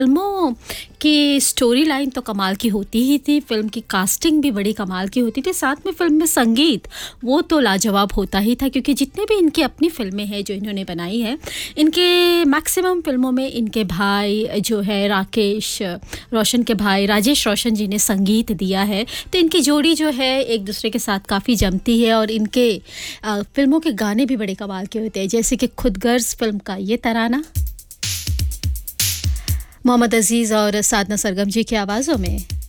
फ़िल्मों की story line तो कमाल की होती ही थी, फ़िल्म की कास्टिंग भी बड़ी कमाल की होती थी, साथ में फ़िल्म में संगीत, वो तो लाजवाब होता ही था क्योंकि जितने भी इनकी अपनी फ़िल्में हैं जो इन्होंने बनाई हैं, इनके मैक्सिमम फ़िल्मों में इनके भाई जो है राकेश रोशन के भाई राजेश रोशन जी ने संगीत दिया है, तो इनकी जोड़ी जो है एक-दूसरे के साथ काफ़ी जमती है और इनके फ़िल्मों के गाने भी बड़े कमाल के होते हैं, जैसे कि खुद गर्ज़ फ़िल्म का ये तराना मोहम्मद अज़ीज़ और साधना सरगम जी की आवाज़ों में।